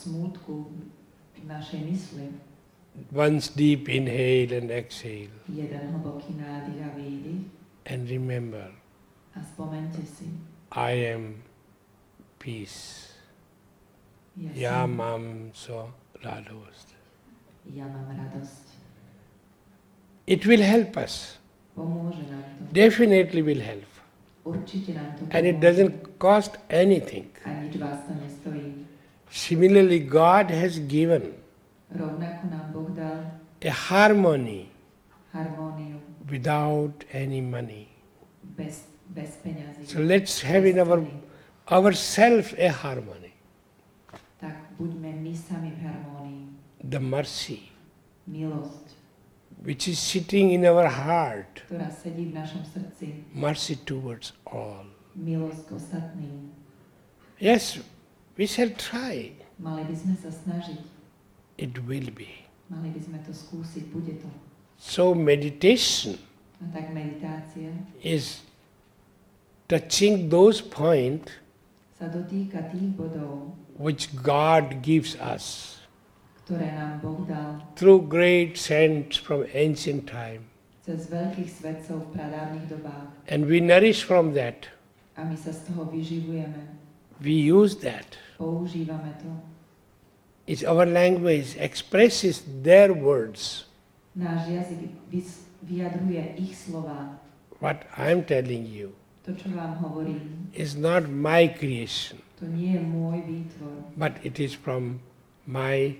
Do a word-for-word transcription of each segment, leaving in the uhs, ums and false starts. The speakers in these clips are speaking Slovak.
smútku v našej mysli. Once deep inhale and exhale. Jeden hlboký nádych a výdych. And remember, a spomente si. I am peace. Ja, Ja som, mám so radosť. ja mám radosť. It will help us. Pomôže nám to. Definitely will help. Určite nám to pomôže. And it doesn't cost anything. A nič vás to nestojí. Similarly, God has given Rovnako nám Boh dal a harmony harmóniu without any money. bez, bez peňazí. So let's have in our ourselves a harmony. Tak buďme my sami v harmónii. The mercy, Milosť, which is sitting in our heart, ktorá sedí v našom srdci. mercy towards all. Milosť k ostatným. Yes, we shall try. Mali by sme sa snažiť. It will be. Mali by sme to skúsiť. Bude to. So meditation A tak meditácia is touching those points sa dotýka tých bodov, which God gives us ktoré nám Boh dal through great saints from ancient time. cez veľkých svetcov v pradávnych dobách. And we nourish from that. A my sa z toho vyživujeme. We use that. Používame to. It's our language expresses their words. Náš jazyk vys- vyjadruje ich slova. What I'm telling you To, čo vám hovorím, is not my creation, to nie je môj výtvor, but it is from my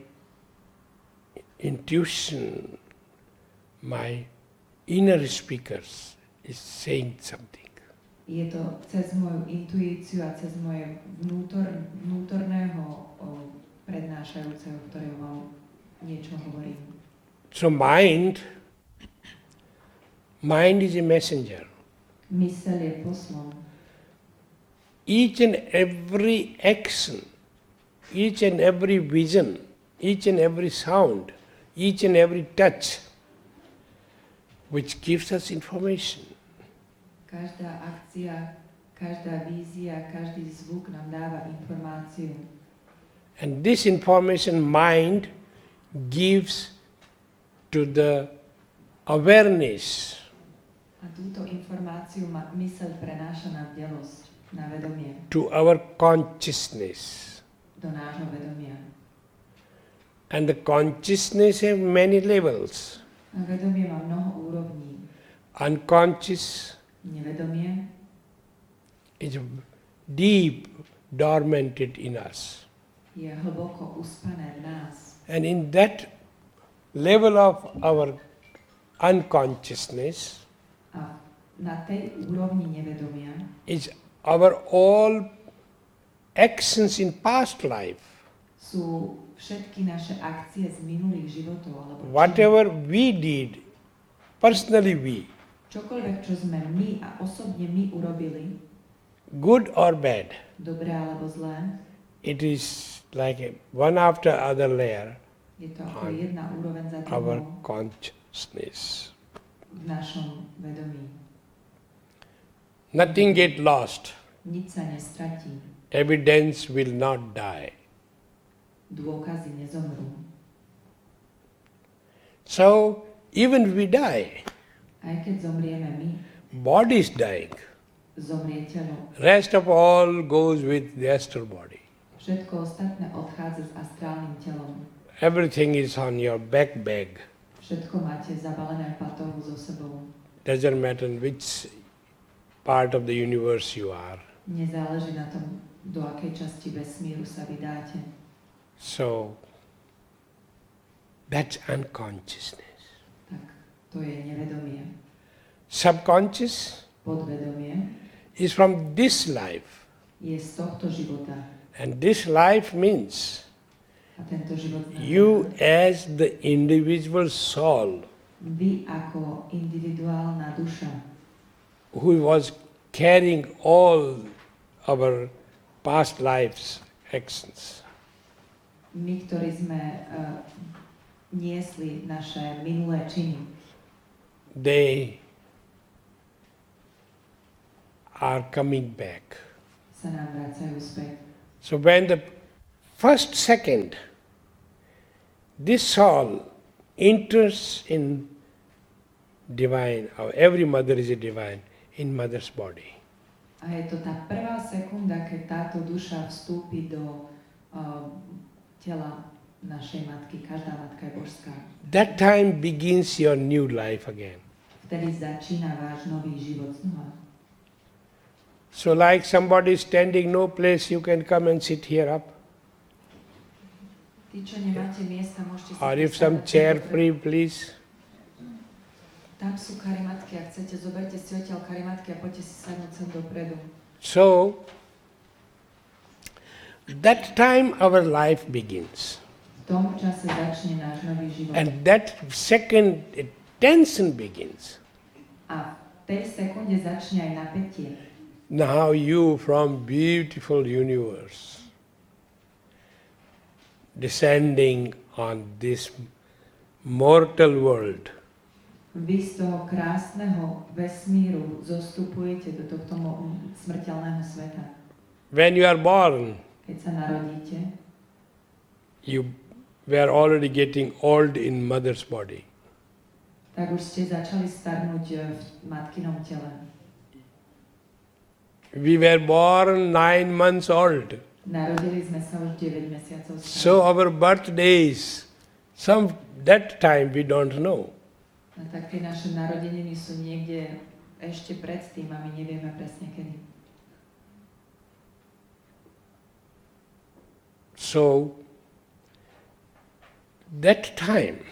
intuition, my inner speakers is saying something. je to cez moju intuíciu a cez moje vnútor, vnútorného o, prednášajúceho, ktorého vám niečo hovorím. So mind, mind is a messenger. Myseľ je poslom. Each and every action, each and every vision, each and every sound, each and every touch, which gives us information. Každá akcia, každá vízia, každý zvuk nám dáva informáciu. And this information mind gives to the awareness. A túto informáciu ma myseľ prenáša na bdelosť, na vedomie, To our consciousness. do nášho vedomia. And the consciousness have many levels. A vedomie má mnoho úrovní. Unconscious Nevedomie is deep dormanted in us. je hlboko uspané v nás. And in that level of our unconsciousness A na tej úrovni nevedomia is our all actions in past life. sú všetky naše akcie z minulých životov. Alebo Whatever we did, personally we, čokoľvek, čo sme my a osobne my urobili, good or bad, dobré alebo zlé, it is like a one after other layer, je to ako jedna úroveň za our druhou consciousness. v našom vedomí. Nothing get lost. Nič sa nestratí. Evidence will not die. Dôkazy nezomrú. So even if we die, Aj keď zomrieme my, body is dying. zomrie telo. Rest of all goes with the astral body. Všetko ostatné odchádza s astrálnym telom. Everything is on your back bag. Všetko máte zabalené v patohu so sebou. Doesn't matter which part of the universe you are. Nezáleží na tom, do akej časti vesmíru sa vydáte. So that's unconsciousness. Tak to je nevedomie. Subconscious Podvedomie is from this life. je z tohto života. And this life means A tento život znamená, you as the individual soul vy ako individuálna duša, who was carrying all our past lives' actions. my, ktorí sme uh, niesli naše minulé činy, They are coming back. sa nám vracajú späť. So when the first second, this soul enters in divine, or every mother is a divine, in mother's body. A je to tá prvá sekunda, keď táto duša vstúpi do uh, tela našej matky. Každá matka je božská. That time begins your new life again. Vtedy začína váš nový život znova. So like somebody standing no place, you can come and sit here up. Tí, čo nemáte miesta, môžete sa Or if some chair free, please. Tam sú karimatky, ak chcete, zoberte si odtiaľ karimatky a poďte si sadnúť sem dopredu. So, that time our life begins. V tom čase začne náš nový život. And that second tension begins. A v tej sekunde začne aj napätie. Now you from beautiful universe descending on this mortal world. Vy z toho krásneho vesmíru zostupujete do tohto mo- smrteľného sveta. When you are born, Keď sa narodíte, you were already getting old in mother's body. tak už ste začali starnúť v matkinom tele. We were born nine months old. Narodili sme sa už deväť mesiacov staré. So our birthdays, some that time we don't know. A tak tie naše narodeniny sú niekde ešte predtým a my nevieme presne kedy. So that time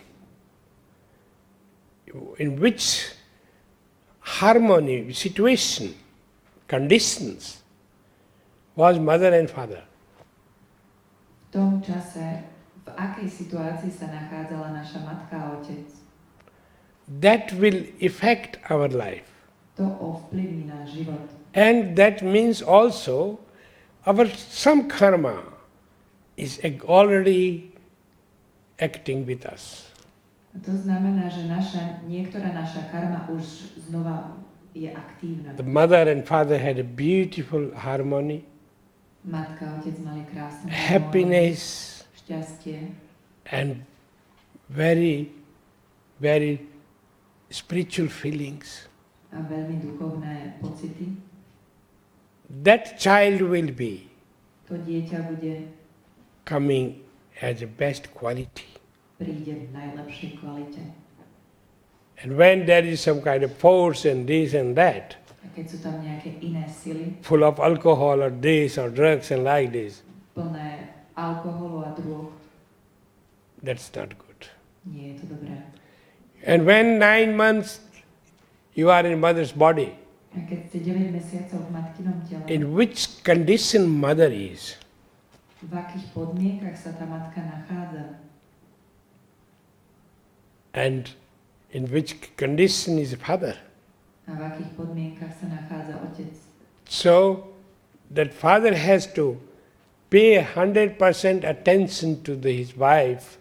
in which harmony, situation, conditions was mother and father. V tom čase, v akej situácii sa nachádzala naša matka a otec, That will affect our life. to ovplyvní náš život. And that means also our some karma is ag- already acting with us. A to znamená, že naša, niektorá naša karma už znova je aktívna. The mother and father had a beautiful harmony, Matka a otec mali krásnu happiness, šťastie and very, very spiritual feelings. a veľmi duchovné pocity. That child will be To dieťa bude, coming as a best quality. príde v najlepšej kvalite. And when there is some kind of force and this and that, A keď sú tam nejaké iné sily, full of alcohol or this or drugs and like this, plné alkoholu a drog, that's not good. nie je to dobré. And when nine months you are in mother's body, A keď ste deväť mesiacov v matkinom tele, in which condition mother is, v akých podmienkach sa tá matka nachádza and in which condition is father. a v akých podmienkach sa nachádza otec. So that father has to pay one hundred percent attention to the, his wife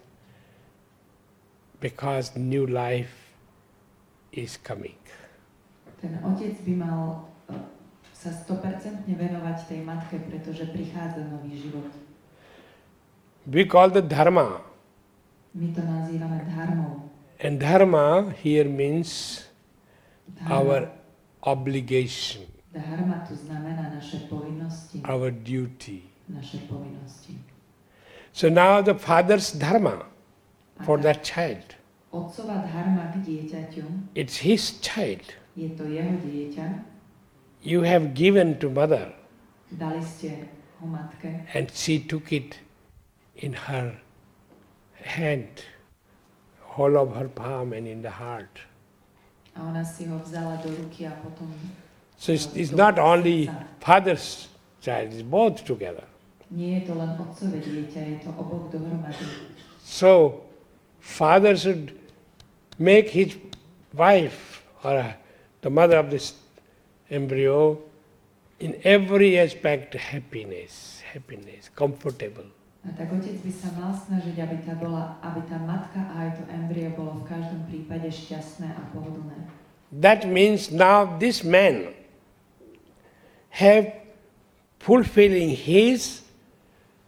because new life is coming. Ten otec by mal uh, sa sto percent venovať tej matke, pretože prichádza nový život. We call the dharma. My to nazývame dharmou. And dharma here means Dharma, our obligation, dharma tu znamená naše povinnosti. our duty. Naše povinnosti. So now the father's dharma for A tá that child, otcová dharma k dieťaťu, it's his child. je to jeho dieťa, You have given to mother dali ste ho matke and she took it in her hand, whole of her palm and in the heart. a ona si ho vzala do ruky a potom So it's, do- it's do not only srdca. father's child, it's both together. Nie je to len otcové dieťa, je to oboch dohromady. So father should make his wife or the mother of this embryo in every aspect happiness, happiness, comfortable. A tak otec by sa mal snažiť, aby tá, bola, aby tá matka a aj to embryo bolo v každom prípade šťastné a pohodlné. That means now this man have fulfilling his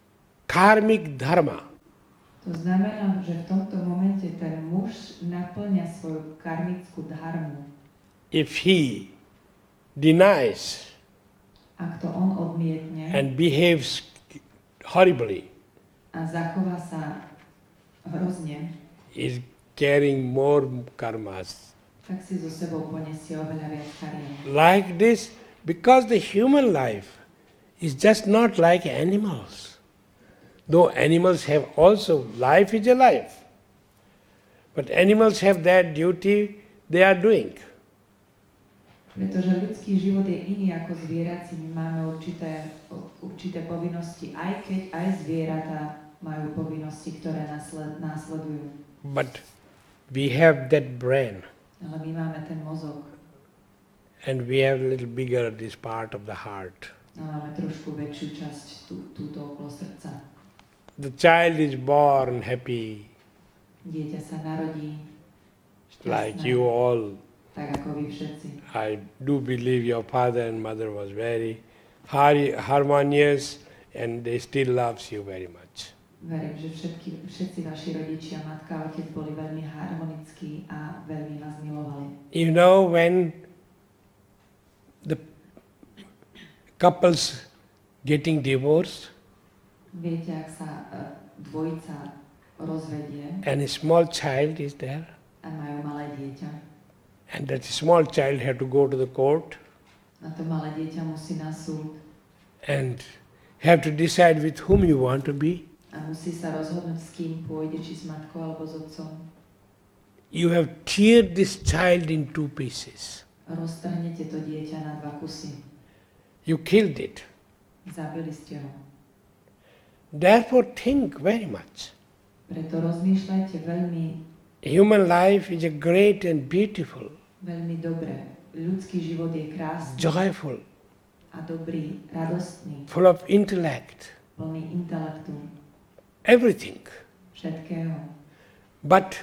karmic dharma. To znamená, že v tomto momente ten muž naplňa svoju karmickú dharmu. If he denies Ak to on odmietne and behaves horribly, a zachová sa hrozne, is carrying more karmas. tak si so sebou poniesie oveľa viac kariem. Like this, because the human life is just not like animals. Though animals have also, life is a life. But animals have that duty they are doing. Pretože ľudský život je iný ako zvierací, my máme určité, určité povinnosti, aj keď aj zvieratá majú povinnosti, ktoré nasled, následujú. But we have that brain. Ale my máme ten mozog. And we have a little bigger this part of the heart. A máme trošku väčšiu časť tú, túto okolo srdca. The child is born happy, Dieťa sa narodí like šťastné, you all. tak ako vy všetci. I do believe your father and mother was very har- harmonious and they still loves you very much. Verím, že všetky, všetci vaši rodičia, matka a otec boli veľmi harmonickí a veľmi vás milovali. You know, when the couples getting divorced Viete, ak sa uh, dvojica rozvedie and a small child is there, a majú malé dieťa, and that small child have to go to the court a to malé dieťa musí na súd and have to decide with whom you want to be, a musí sa rozhodnúť, s kým pôjde, či s matkou alebo s otcom. you have teared this child in two pieces. Roztrhnete to dieťa na dva kusy. You killed it. Zabili ste ho. Therefore think very much. Preto rozmýšľajte veľmi, Human life is a great and beautiful, veľmi dobre. Ľudský život je krásny joyful, a dobrý, radostný, full of intellect, plný intelektu, everything. všetkého. But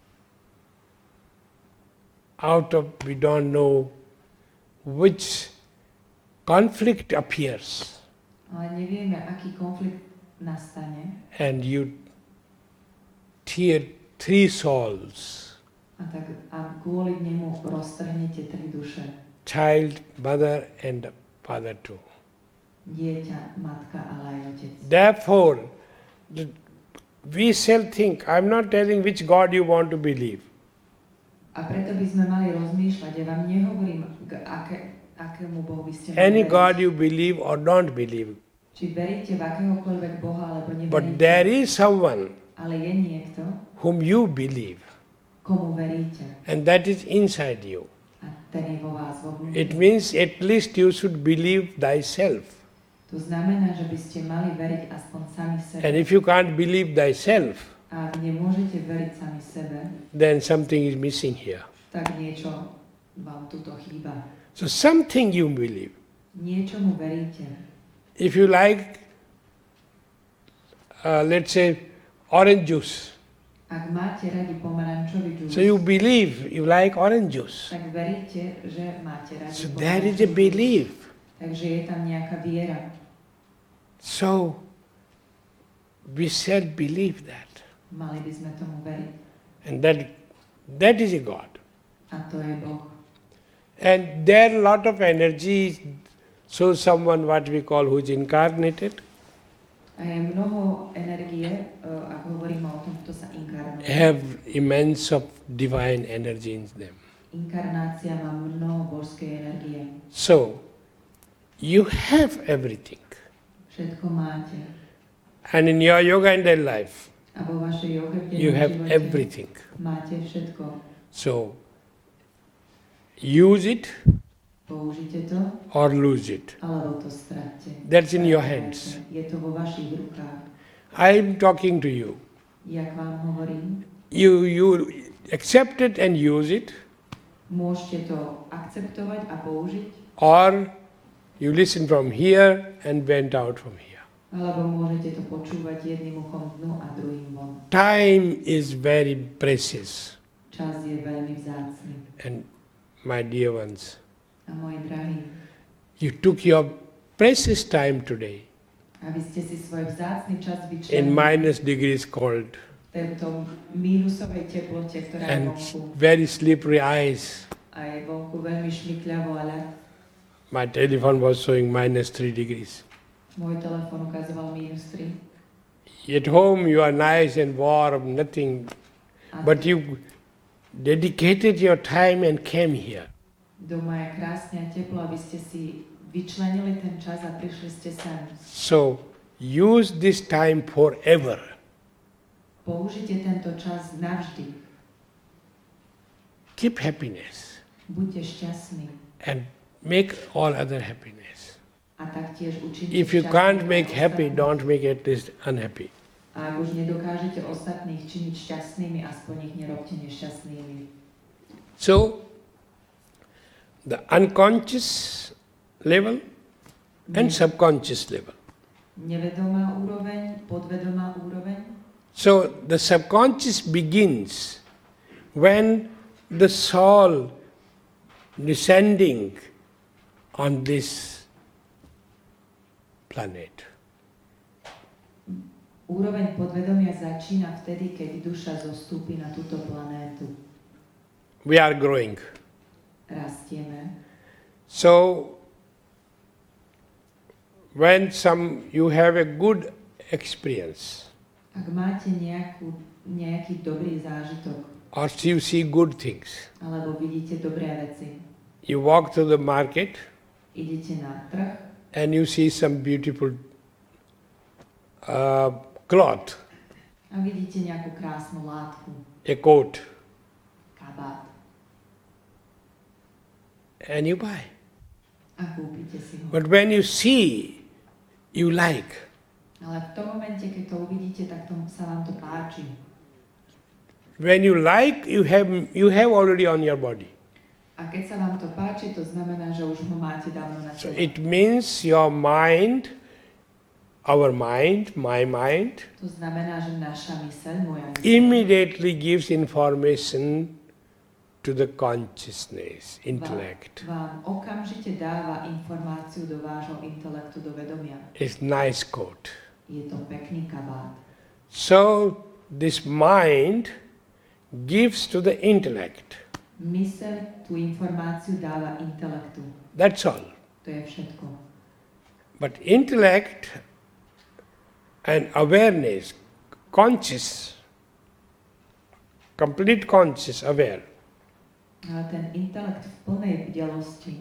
out of we don't know which conflict appears, Ale nevieme, aký konflikt nastane and you tear three souls, a tak a kvôli nemu roztrhnete tri duše. child, mother and father too. Dieťa, matka, ale aj otec. Therefore, the, we shall think, I'm not telling which God you want to believe. A preto by sme mali rozmýšľať, ja vám nehovorím, k aké, akému Bohu by ste mali Any veriť. God you believe or don't believe. Či veríte v akéhokoľvek Boha, alebo But neveríte. there is someone Ale je niekto, whom you believe, komu veríte. and that is inside you. A ten je vo vás, vo It vnútri. means at least you should believe thyself. To znamená, že by ste mali veriť aspoň sami sebe. And if you can't believe thyself, A ak nemôžete veriť sami sebe, then something is missing here. tak niečo vám tuto chýba. So something you believe. Niečomu veríte. If you like, uh, let's say, orange juice. Ak máte radi pomarančový džús, So you believe you like orange juice. tak veríte, že máte radi So there is a pomarančový džús. belief. Takže je tam nejaká viera. So we shall believe that. Mali by sme tomu veriť. And that, that is a God. A to je Boh. And there a lot of energy, so someone what we call who is incarnated, A je mnoho energie, uh, ak hovoríme o tom, kto sa inkarnuje. have immense of divine energy in them. Inkarnácia má mnoho božskej energie. So, you have everything. Všetko máte. And in your yoga and their life, A vo vašej joge v you dennom have živote everything. máte všetko. So, use it Použite to, or lose it. alebo to stratte. That's in your hands. Je to vo vašich rukách. I'm talking to you. Ja k vám hovorím, You, you accept it and use it, môžete to akceptovať a použiť, or you listen from here and went out from here. alebo môžete to počúvať jedným uchom dnu a druhým von. Time is very precious. Čas je veľmi vzácny. And my dear ones, A moji drahí, you took your precious time today Aby ste si svoj vzácny čas in vyčlenili minus degrees cold tento mínusovej teplote, ktorá je and vonku. very slippery ice. A je vonku veľmi šmykľavo a ľad. My telephone was showing minus three degrees. Môj telefón ukazoval mínus tri. At home you are nice and warm, nothing, A but you dedicated your time and came here. doma je krásne a teplo, aby ste si vyčlenili ten čas a prišli ste sem. So use this time forever. Použite tento čas navždy. Keep happiness Buďte šťastní. and make all other happiness. A taktiež učite If you šťastných can't aj make happy, ostatných. don't make at least unhappy. A ak už nedokážete ostatných činiť šťastnými, aspoň ich nerobte nešťastnými. So, the unconscious level and subconscious level. Nevedomá úroveň, podvedomá úroveň. So, the subconscious begins when the soul descending on this planet. Úroveň podvedomia začína vtedy, keď duša zostúpi na túto planétu. We are growing. Rastieme. So, when some you have a good experience, Ak máte nejakú, nejaký dobrý zážitok, or you see good things, alebo vidíte dobré veci, you walk to the market idete na trh and you see some beautiful uh, cloth, a vidíte nejakú krásnu látku, a coat, kabát and you buy. a kúpite si ho. But when you see, you like. Ale v tom momente, keď to uvidíte, tak to, sa vám to páči. When you like, you have you have already on your body. A keď sa vám to páči, to znamená, že už ho máte dávno na So tele. it means your mind, our mind, my mind, To znamená, že naša myseľ, moja myseľ, immediately gives information to the consciousness, intellect. vám okamžite dáva informáciu do vášho intelektu, do vedomia. It's nice quote. Je to pekný kabát. So this mind gives to the intellect. Myseľ tú informáciu dáva intelektu. That's all. To je všetko. But intellect and awareness, conscious, complete conscious, aware, Ale ten intelekt v plnej bdelosti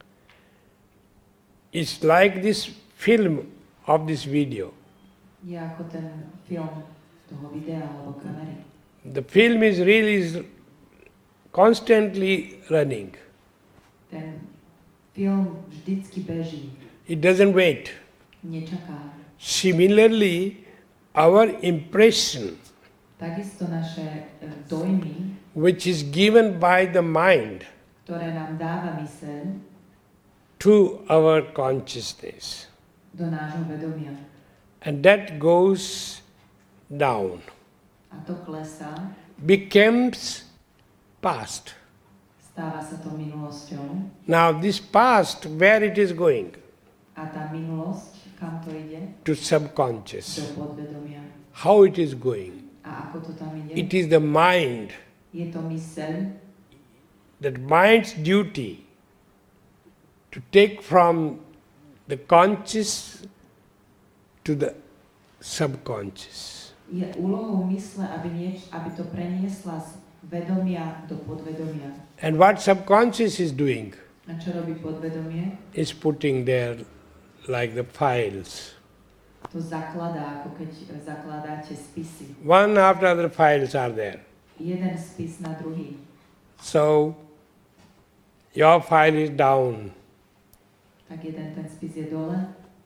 is like this film of this video. je ako ten film toho videa alebo kamery. The film is really is constantly running. Ten film vždycky beží, It doesn't wait. nečaká. Similarly, our impression, Takisto naše e, dojmy, which is given by the mind ktoré nám dáva myseľ to our consciousness, do nášho vedomia. and that goes down, A to klesá, becomes past. stáva sa to minulosťou. Now this past, where it is going? A tá minulosť, kam to ide? To Do subconscious. podvedomia. How it is going? A ako to tam ide? It is the mind, Je to myseľ, that mind's duty to take from the conscious to the subconscious. je úlohou mysle, aby, nieč, aby to preniesla z vedomia do podvedomia. And what subconscious is doing A čo robí podvedomie? is putting there like the files. To zakladá, ako keď zakladáte spisy. One after other files are there. Jeden spis na druhý. So your file is down. Tak jeden ten spis je dole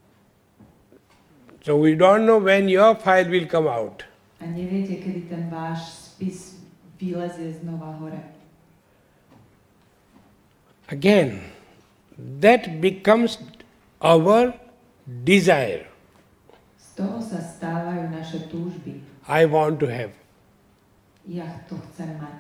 So we don't know when your file will come out. a neviete, kedy ten váš spis vylezie znova hore. Again, that becomes our desire. Z toho sa stávajú naše túžby. I want to have. Ja to chcem mať.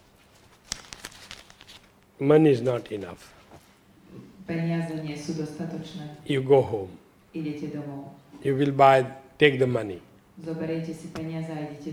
Money is not enough. Peniaze nie sú dostatočné. You go home. Idete domov. You will buy, take the money. Zoberiete si peniaze a idete